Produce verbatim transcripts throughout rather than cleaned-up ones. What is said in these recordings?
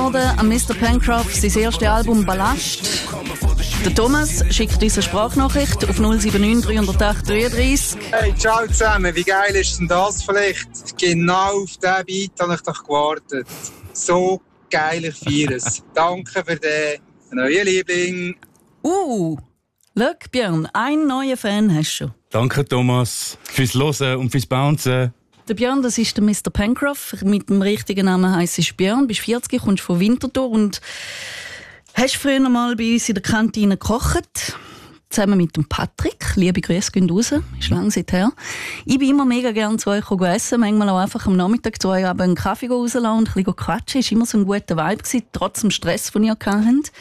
An Mister Pencroff, sein erstes Album Ballast. Der Thomas schickt uns eine Sprachnachricht auf null sieben neun drei null acht drei drei. Hey, ciao zusammen, wie geil ist denn das vielleicht? Genau auf diesen Beat habe ich doch gewartet. So geil, ich feiere es. Danke für den neuen Liebling. Uh, look, Björn, einen neuen Fan hast du schon. Danke, Thomas, fürs Hören und fürs Bouncen. Der Björn, das ist der Mister Pencroff. Mit dem richtigen Namen heisst es Björn. Bist vierzig, kommst von Winterthur und hast früher mal bei uns in der Kantine gekocht. Zusammen mit dem Patrick. Liebe Grüße gehen raus. Ist lange seither. Ich bin immer mega gerne zu euch essen. Manchmal auch einfach am Nachmittag zu euch einen Kaffee rauslassen und ein bisschen quatschen. Es war immer so ein guter Vibe gewesen, trotz dem Stress, den ihr hattet.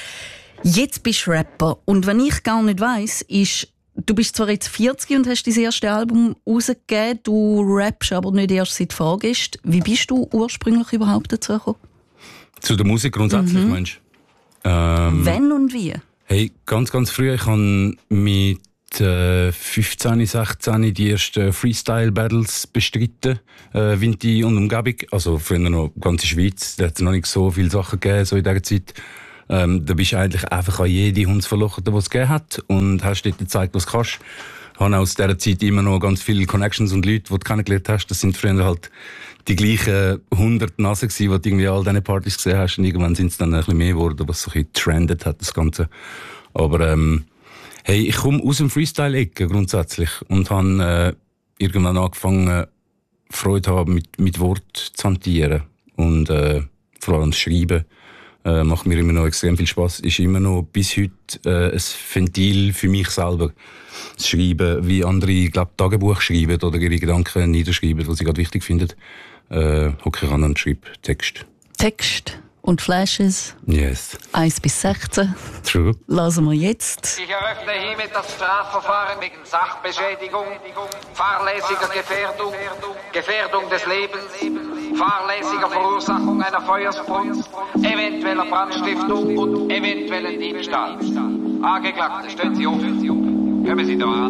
Jetzt bist du Rapper. Und was ich gar nicht weiss, ist, du bist zwar jetzt vierzig und hast dein erstes Album rausgegeben, du rappst aber nicht erst seit vorgestern. Wie bist du ursprünglich überhaupt dazu gekommen? Zu der Musik grundsätzlich, Mhm. meinst du? Ähm, Wenn und wie? Hey, ganz, ganz früh. Ich habe mit äh, fünfzehn, sechzehn die ersten Freestyle-Battles bestritten. Äh, Vinti und Umgebung. Also früher noch die ganze Schweiz. Da hat es noch nicht so viele Sachen gegeben, so in dieser Zeit. Ähm, da bist du eigentlich einfach an jede Hundsverlocherte, die es gegeben hat. Und hast dort gezeigt, was du kannst. Ich habe aus dieser Zeit immer noch ganz viele Connections und Leute, die du kennengelernt hast. Das sind früher halt die gleichen hundert Nasen gewesen, die du irgendwie all diese Partys gesehen hast. Und irgendwann sind es dann ein bisschen mehr geworden, was so ein bisschen trendet hat, das Ganze. Aber, ähm, hey, ich komme aus dem Freestyle-Ecke grundsätzlich und habe äh, irgendwann angefangen, Freude haben mit, mit Wort zu hantieren. Und, äh, vor allem das Schreiben. Äh, macht mir immer noch extrem viel Spass. Ist immer noch bis heute äh, ein Ventil für mich selber. Das Schreiben, wie andere, ich glaube, Tagebuch schreiben oder ihre Gedanken niederschreiben, was sie gerade wichtig finden. Äh, hocke ich an und schreibe Text. Text und Flashes. Yes. eins bis sechzehn. True. Lassen wir jetzt. Ich eröffne hiermit das Strafverfahren wegen Sachbeschädigung, fahrlässiger Gefährdung, Gefährdung des Lebens, fahrlässiger Verursachung einer Feuersbrunst, eventueller Brandstiftung und eventuellen Diebstahl. Angeklagte, stellen Sie auf. Hören Sie doch an.